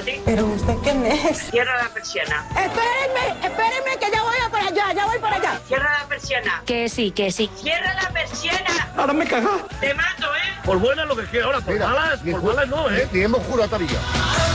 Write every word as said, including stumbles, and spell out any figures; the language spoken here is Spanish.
ti. ¿Pero usted quién es? Cierra la persiana. Espérenme, espérenme que ya voy a para allá, ya voy para allá. Cierra la persiana. Que sí, que sí. Cierra la persiana. Ahora me caga. Te mato, ¿eh? Por buena lo que quiera, ahora por Mira, malas, ni por ju- malas no, ¿eh? Ni hemos jurado todavía.